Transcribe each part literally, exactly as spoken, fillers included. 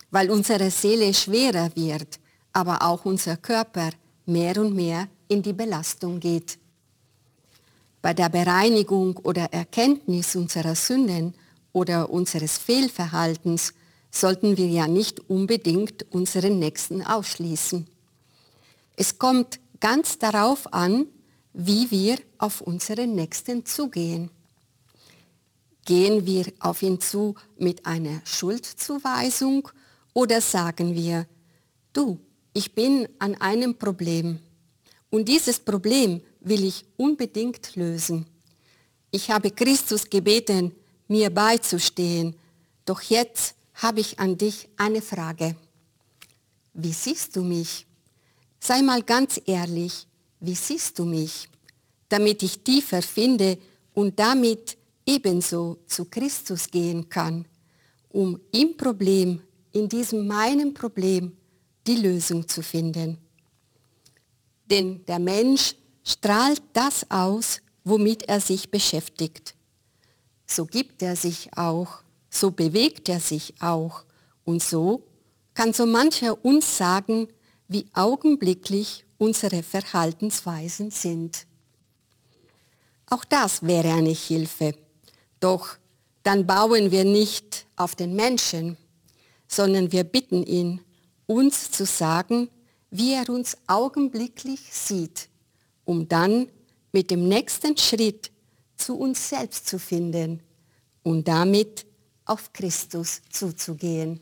weil unsere Seele schwerer wird, aber auch unser Körper mehr und mehr in die Belastung geht. Bei der Bereinigung oder Erkenntnis unserer Sünden oder unseres Fehlverhaltens sollten wir ja nicht unbedingt unseren Nächsten ausschließen. Es kommt ganz darauf an, wie wir auf unseren Nächsten zugehen. Gehen wir auf ihn zu mit einer Schuldzuweisung oder sagen wir, du, ich bin an einem Problem und dieses Problem will ich unbedingt lösen. Ich habe Christus gebeten, mir beizustehen, doch jetzt habe ich an dich eine Frage. Wie siehst du mich? Sei mal ganz ehrlich, wie siehst du mich? Damit ich tiefer finde und damit ebenso zu Christus gehen kann, um im Problem, in diesem meinem Problem, die Lösung zu finden. Denn der Mensch strahlt das aus, womit er sich beschäftigt. So gibt er sich auch, so bewegt er sich auch und so kann so mancher uns sagen, wie augenblicklich unsere Verhaltensweisen sind. Auch das wäre eine Hilfe. Doch dann bauen wir nicht auf den Menschen, sondern wir bitten ihn, uns zu sagen, wie er uns augenblicklich sieht, um dann mit dem nächsten Schritt zu uns selbst zu finden und damit auf Christus zuzugehen.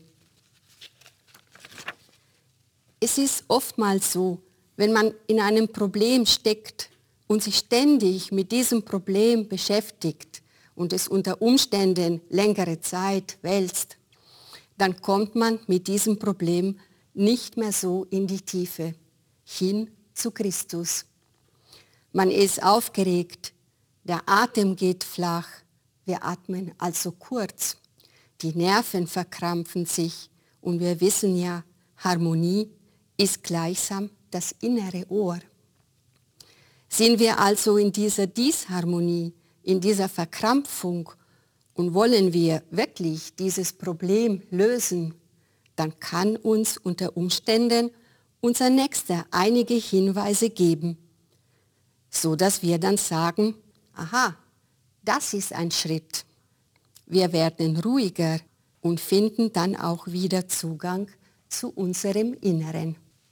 Es ist oftmals so, wenn man in einem Problem steckt und sich ständig mit diesem Problem beschäftigt und es unter Umständen längere Zeit wälzt, dann kommt man mit diesem Problem nicht mehr so in die Tiefe, hin zu Christus. Man ist aufgeregt, der Atem geht flach, wir atmen also kurz, die Nerven verkrampfen sich und wir wissen ja, Harmonie ist gleichsam das innere Ohr. Sind wir also in dieser Disharmonie, in dieser Verkrampfung und wollen wir wirklich dieses Problem lösen, dann kann uns unter Umständen unser Nächster einige Hinweise geben, so dass wir dann sagen, aha, das ist ein Schritt. Wir werden ruhiger und finden dann auch wieder Zugang zu unserem Inneren.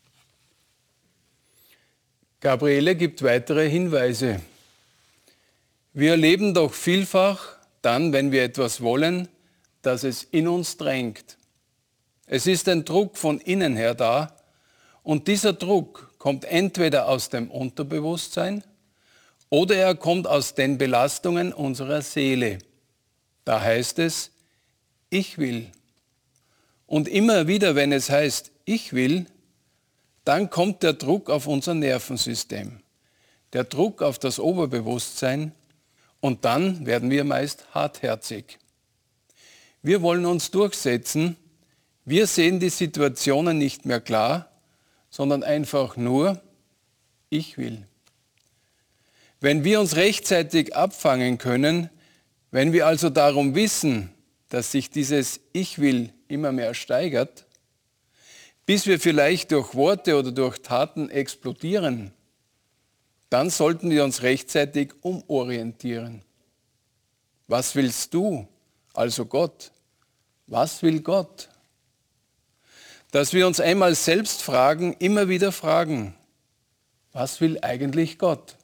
Gabriele gibt weitere Hinweise. Wir erleben doch vielfach dann, wenn wir etwas wollen, dass es in uns drängt. Es ist ein Druck von innen her da und dieser Druck kommt entweder aus dem Unterbewusstsein oder er kommt aus den Belastungen unserer Seele. Da heißt es, ich will. Und immer wieder, wenn es heißt, ich will, dann kommt der Druck auf unser Nervensystem, der Druck auf das Oberbewusstsein und dann werden wir meist hartherzig. Wir wollen uns durchsetzen, wir sehen die Situationen nicht mehr klar, sondern einfach nur, ich will. Wenn wir uns rechtzeitig abfangen können, wenn wir also darum wissen, dass sich dieses Ich will immer mehr steigert, bis wir vielleicht durch Worte oder durch Taten explodieren, dann sollten wir uns rechtzeitig umorientieren. Was willst du, also Gott? Was will Gott? Dass wir uns einmal selbst fragen, immer wieder fragen, was will eigentlich Gott?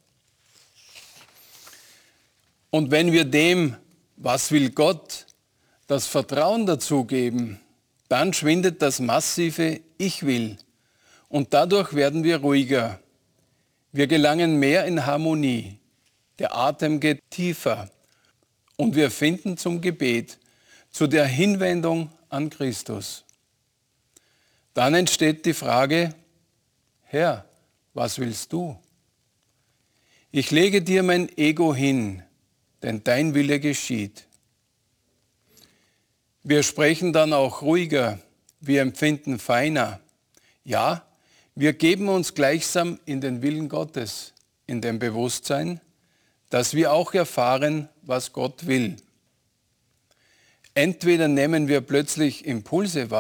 Und wenn wir dem, was will Gott, das Vertrauen dazu geben, dann schwindet das massive Ich will und dadurch werden wir ruhiger. Wir gelangen mehr in Harmonie, der Atem geht tiefer und wir finden zum Gebet, zu der Hinwendung an Christus. Dann entsteht die Frage, Herr, was willst du? Ich lege dir mein Ego hin, denn dein Wille geschieht. Wir sprechen dann auch ruhiger, wir empfinden feiner. Ja, wir geben uns gleichsam in den Willen Gottes, in dem Bewusstsein, dass wir auch erfahren, was Gott will. Entweder nehmen wir plötzlich Impulse wahr,